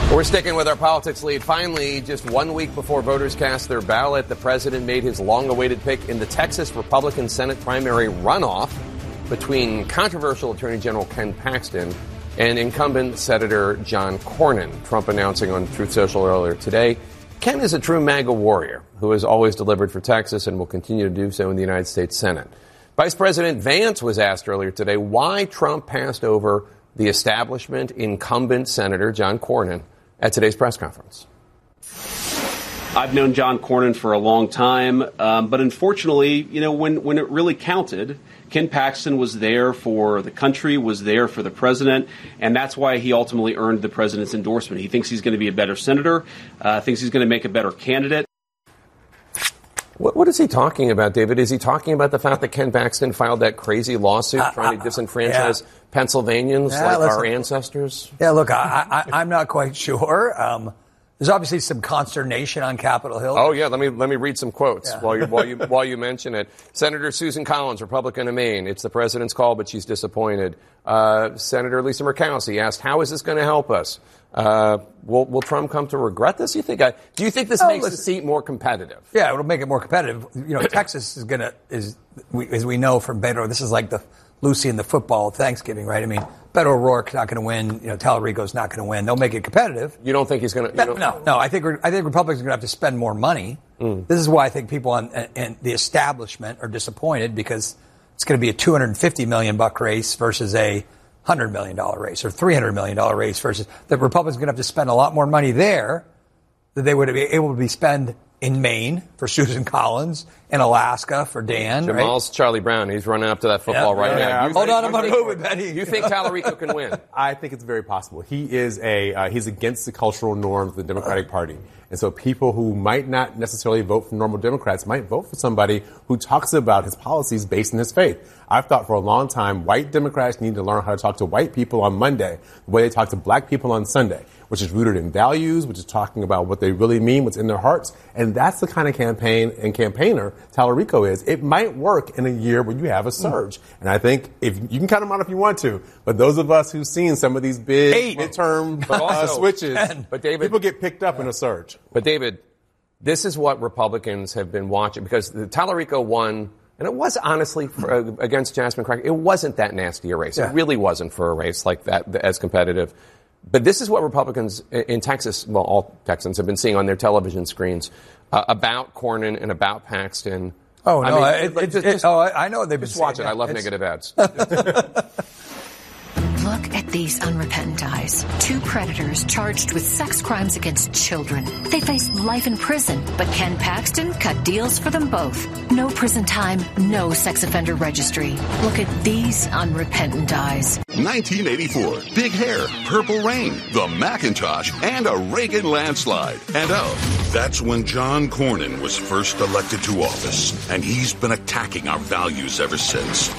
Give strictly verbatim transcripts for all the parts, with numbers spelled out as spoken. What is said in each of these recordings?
We're sticking with our politics lead. Finally, just one week before voters cast their ballot, the president made his long-awaited pick in the Texas Republican Senate primary runoff between controversial Attorney General Ken Paxton and incumbent Senator John Cornyn. Trump announcing on Truth Social earlier today, Ken is a true MAGA warrior who has always delivered for Texas and will continue to do so in the United States Senate. Vice President Vance was asked earlier today why Trump passed over the establishment incumbent Senator John Cornyn at today's press conference. I've known John Cornyn for a long time, um, but unfortunately, you know, when, when it really counted, Ken Paxton was there for the country, was there for the president, and that's why he ultimately earned the president's endorsement. He thinks he's going to be a better senator, uh, thinks he's going to make a better candidate. What, what is he talking about, David? Is he talking about the fact that Ken Paxton filed that crazy lawsuit uh, trying to disenfranchise yeah. Pennsylvanians yeah, like listen, our ancestors? Yeah, look, I, I, I'm not quite sure. Um, there's obviously some consternation on Capitol Hill. Oh, yeah. Let me let me read some quotes yeah. while, you, while, you, while you mention it. Senator Susan Collins, Republican of Maine. It's the president's call, but she's disappointed. Uh, Senator Lisa Murkowski asked, how is this going to help us? Uh, will, will Trump come to regret this? You think? I, do you think this oh, makes listen, the seat more competitive? Yeah, it'll make it more competitive. You know, Texas is gonna is we, as we know from Beto. This is like the Lucy and the football of Thanksgiving, right? I mean, Beto O'Rourke's not going to win. You know, Tallarico's not going to win. They'll make it competitive. You don't think he's going to? No, no. I think we're, I think Republicans are going to have to spend more money. Mm. This is why I think people on and the establishment are disappointed because it's going to be a two hundred fifty million buck race versus a one hundred million dollars race or three hundred million dollars race versus the Republicans are going to have to spend a lot more money there that they would be able to be spend in Maine for Susan Collins, in Alaska for Dan. Jamal's right? Charlie Brown. He's running up to that football yeah, right yeah, now. Yeah. Hold on, I'm going to move it, Benny. You think Tallarico can win? I think it's very possible. He is a uh, he's against the cultural norms of the Democratic Party. And so people who might not necessarily vote for normal Democrats might vote for somebody who talks about his policies based on his faith. I've thought for a long time white Democrats need to learn how to talk to white people on Monday the way they talk to black people on Sunday, which is rooted in values, which is talking about what they really mean, what's in their hearts. And that's the kind of campaign and campaigner Tallarico is. It might work in a year where you have a surge. And I think if you can count them out if you want to, but those of us who've seen some of these big Eight. midterm but also, uh, switches, ten. But David, people get picked up yeah. in a surge. But David, this is what Republicans have been watching because the Tallarico won, and it was honestly for, uh, against Jasmine Craig. It wasn't that nasty a race. Yeah. It really wasn't for a race like that as competitive. But this is what Republicans in Texas, well, all Texans have been seeing on their television screens uh, about Cornyn and about Paxton. Oh, no. I mean, it, it, just, it, oh, I know they've been just watch it. Yeah, I love it's... negative ads. Look at these unrepentant eyes. Two predators charged with sex crimes against children. They face life in prison, but Ken Paxton cut deals for them both. No prison time, no sex offender registry. Look at these unrepentant eyes. nineteen eighty-four, big hair, purple rain, the Macintosh, and a Reagan landslide. And oh, that's when John Cornyn was first elected to office, and he's been attacking our values ever since.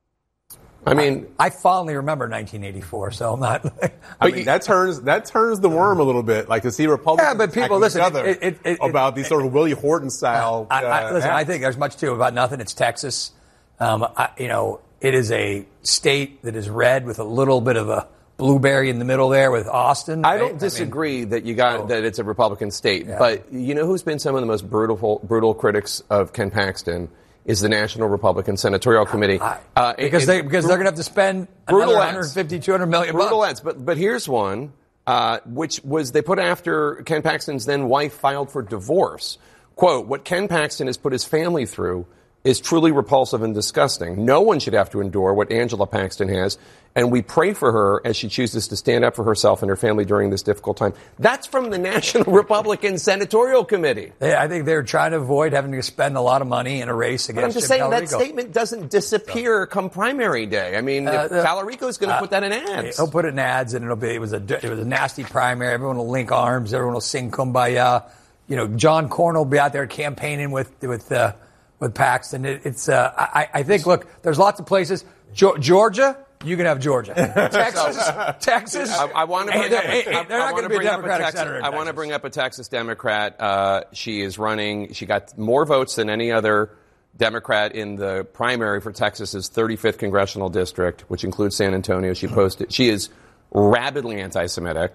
I mean, I, I fondly remember nineteen eighty-four, so I'm not. I mean, that turns that turns the worm a little bit, like to see Republicans yeah, but people listen each other it, it, it, about it, these sort of Willie Horton style. I, I, uh, listen, acts. I think there's much to about nothing. It's Texas. Um, I, you know, it is a state that is red with a little bit of a blueberry in the middle there with Austin. I right? don't disagree I mean, that you got so, that it's a Republican state, yeah. but you know who's been some of the most brutal brutal critics of Ken Paxton is the National Republican Senatorial Committee. I, uh, because it, they because they're going to have to spend another one hundred fifty, two hundred million brutal bucks. ads. But but here's one, uh, which was they put after Ken Paxton's then wife filed for divorce. Quote, what Ken Paxton has put his family through is truly repulsive and disgusting. No one should have to endure what Angela Paxton has, and we pray for her as she chooses to stand up for herself and her family during this difficult time. That's from the National Republican Senatorial Committee. Yeah, I think they're trying to avoid having to spend a lot of money in a race against but I'm just Jim saying Tallarico. That statement doesn't disappear come primary day. I mean, uh, Tallarico's going to uh, put that in ads. He'll put it in ads, and it'll be it was a it was a nasty primary. Everyone will link arms. Everyone will sing Kumbaya. You know, John Cornyn will be out there campaigning with with uh, with Paxton. It, it's uh, I, I think look, there's lots of places. Jo- Georgia. You can have Georgia, Texas, Texas. I, I want to bring up. Hey, hey, they're not going to be a Democratic senator. I want to bring up a Texas Democrat. Uh, she is running. She got more votes than any other Democrat in the primary for Texas's thirty-fifth congressional district, which includes San Antonio. She posted. She is rabidly anti-Semitic.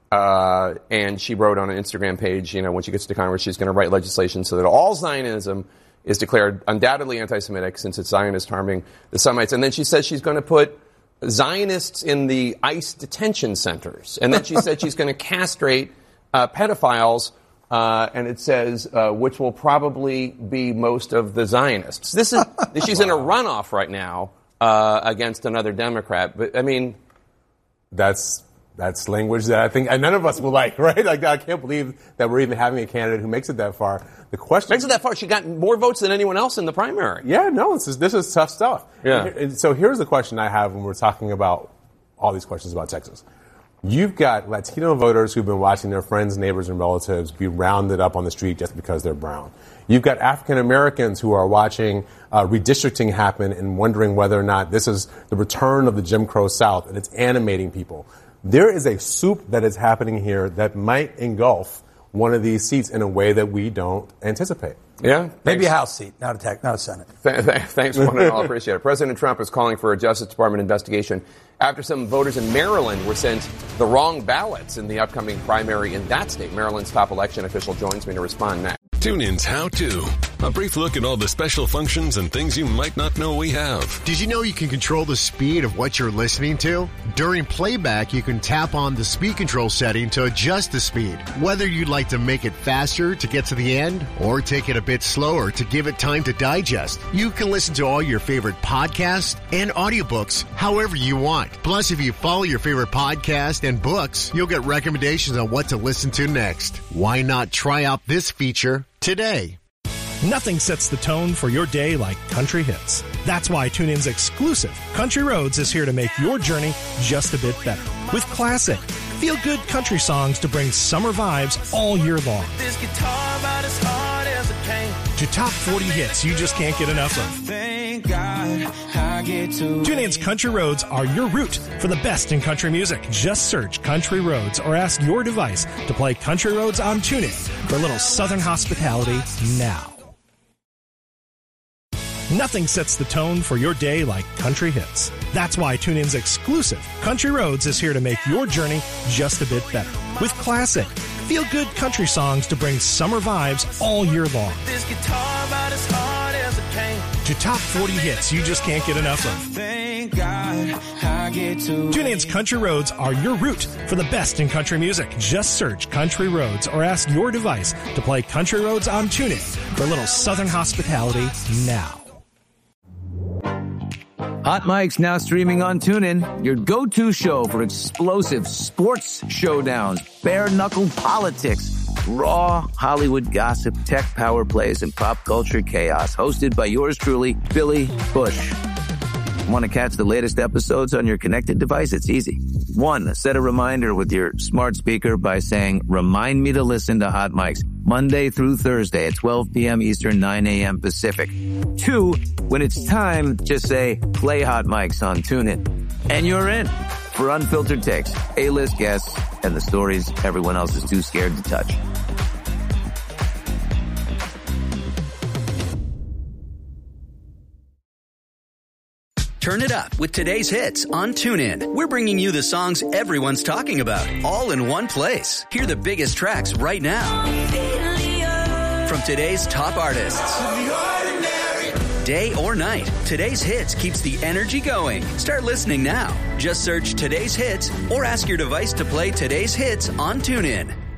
Uh, and she wrote on an Instagram page, you know, when she gets to Congress, she's going to write legislation so that all Zionism is declared undoubtedly anti-Semitic since it's Zionist harming the Semites. And then she says she's going to put Zionists in the ICE detention centers. And then she said she's going to castrate uh, pedophiles, uh, and it says, uh, which will probably be most of the Zionists. This is, she's in a runoff right now uh, against another Democrat. But, I mean... That's... That's language that I think none of us will like, right? Like, I can't believe that we're even having a candidate who makes it that far. The question makes it that far. She got more votes than anyone else in the primary. Yeah, no, this is, this is tough stuff. Yeah. And, and so here's the question I have when we're talking about all these questions about Texas. You've got Latino voters who've been watching their friends, neighbors, and relatives be rounded up on the street just because they're brown. You've got African Americans who are watching uh, redistricting happen and wondering whether or not this is the return of the Jim Crow South, and it's animating people. There is a soup that is happening here that might engulf one of these seats in a way that we don't anticipate. Yeah. Maybe thanks. a House seat, not a tech, not a Senate. Th- th- thanks, one and all. Appreciate it. President Trump is calling for a Justice Department investigation after some voters in Maryland were sent the wrong ballots in the upcoming primary in that state. Maryland's top election official joins me to respond next. TuneIn's How To. A brief look at all the special functions and things you might not know we have. Did you know you can control the speed of what you're listening to? During playback, you can tap on the speed control setting to adjust the speed. Whether you'd like to make it faster to get to the end or take it a bit slower to give it time to digest, you can listen to all your favorite podcasts and audiobooks however you want. Plus, if you follow your favorite podcast and books, you'll get recommendations on what to listen to next. Why not try out this feature today? Nothing sets the tone for your day like country hits. That's why TuneIn's exclusive Country Roads is here to make your journey just a bit better. With classic, feel-good country songs to bring summer vibes all year long. This guitar about as hard as it can. To top forty hits you just can't get enough of. Thank God I get to TuneIn's Country Roads are your route for the best in country music. Just search Country Roads or ask your device to play Country Roads on TuneIn for a little Southern hospitality now. Nothing sets the tone for your day like country hits. That's why TuneIn's exclusive Country Roads is here to make your journey just a bit better. With classic, feel-good country songs to bring summer vibes all year long. This guitar about as hard as it can. To top forty hits you just can't get enough of. Thank God I get to TuneIn's Country Roads are your route for the best in country music. Just search Country Roads or ask your device to play Country Roads on TuneIn for a little Southern hospitality now. Hot Mike's now streaming on TuneIn, your go-to show for explosive sports showdowns, bare-knuckle politics, raw Hollywood gossip, tech power plays, and pop culture chaos. Hosted by yours truly, Billy Bush. Want to catch the latest episodes on your connected device? It's easy. One, set a reminder with your smart speaker by saying, remind me to listen to Hot Mike's Monday through Thursday at twelve p.m. Eastern, nine a.m. Pacific. Two, when it's time, just say, play Hot Mike's on TuneIn. And you're in for unfiltered takes, A-list guests, and the stories everyone else is too scared to touch. Turn it up with today's hits on TuneIn. We're bringing you the songs everyone's talking about, all in one place. Hear the biggest tracks right now. From today's top artists. Day or night, today's hits keeps the energy going. Start listening now. Just search today's hits or ask your device to play today's hits on TuneIn.